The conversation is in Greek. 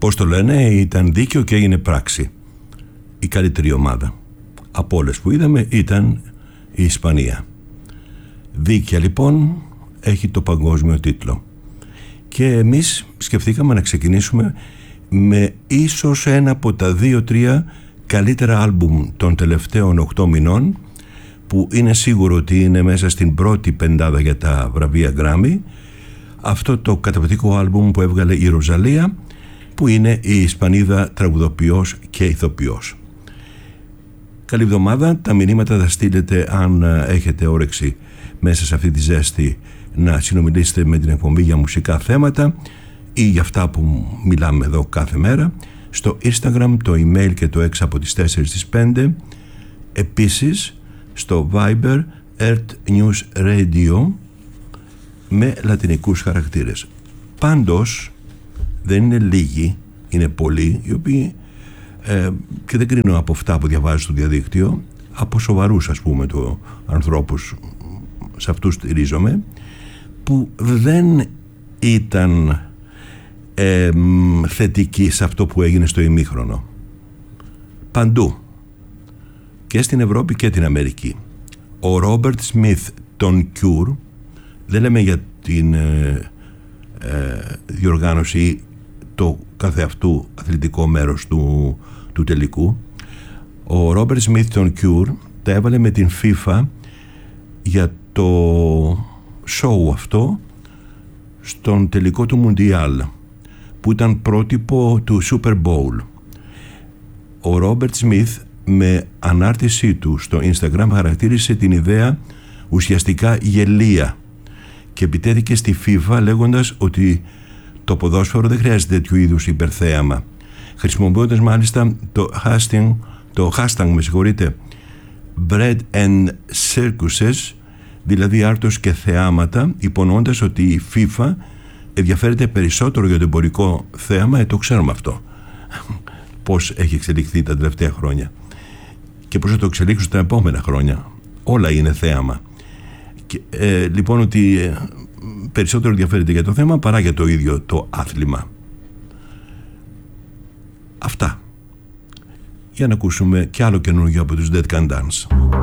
πώς το λένε, ήταν δίκαιο και έγινε πράξη. Η καλύτερη ομάδα από όλες που είδαμε ήταν η Ισπανία. Δίκαια λοιπόν έχει το παγκόσμιο τίτλο. Και εμείς σκεφτήκαμε να ξεκινήσουμε με ίσως ένα από τα 2-3 καλύτερα άλμπουμ των τελευταίων 8 μηνών, που είναι σίγουρο ότι είναι μέσα στην πρώτη πεντάδα για τα βραβεία Grammy. Αυτό το καταπληκτικό άλμπουμ που έβγαλε η Ροζαλία, που είναι η Ισπανίδα τραγουδοποιός και ηθοποιός. Καλή εβδομάδα. Τα μηνύματα θα στείλετε αν έχετε όρεξη μέσα σε αυτή τη ζέστη να συνομιλήσετε με την εκπομπή για μουσικά θέματα ή για αυτά που μιλάμε εδώ κάθε μέρα, στο Instagram, το email και το 6 από τις 4 στις 5. Επίσης στο Viber Earth News Radio με λατινικούς χαρακτήρες. Πάντως δεν είναι λίγοι, είναι πολλοί οι οποίοι και δεν κρίνω από αυτά που διαβάζω στο διαδίκτυο, από σοβαρούς ας πούμε ανθρώπους, σε αυτούς στηρίζομαι, που δεν ήταν θετικοί σε αυτό που έγινε στο ημίχρονο. Παντού, και στην Ευρώπη και την Αμερική. Ο Ρόμπερτ Σμιθ των Cure, δεν λέμε για την διοργάνωση, το καθεαυτού αθλητικό μέρος του τελικού. Ο Ρόμπερτ Σμιθ των Cure τα έβαλε με την FIFA για το show αυτό στον τελικό του Μουντιάλ, που ήταν πρότυπο του Super Bowl. Ο Ρόμπερτ Σμιθ με ανάρτησή του στο Instagram χαρακτήρισε την ιδέα ουσιαστικά γελία και επιτέθηκε στη FIFA λέγοντας ότι το ποδόσφαιρο δεν χρειάζεται τέτοιου είδους υπερθέαμα, χρησιμοποιώντας μάλιστα το hashtag bread and circuses, δηλαδή άρτος και θεάματα, υπονοώντας ότι η FIFA ενδιαφέρεται περισσότερο για το εμπορικό θέαμα. Το ξέρουμε αυτό πώς έχει εξελιχθεί τα τελευταία χρόνια και πώς θα το εξελίξουν τα επόμενα χρόνια. Όλα είναι θέαμα. Και, λοιπόν, ότι περισσότερο ενδιαφέρεται για το θέμα παρά για το ίδιο το άθλημα. Αυτά. Για να ακούσουμε κι άλλο καινούργιο από τους Dead Can Dance.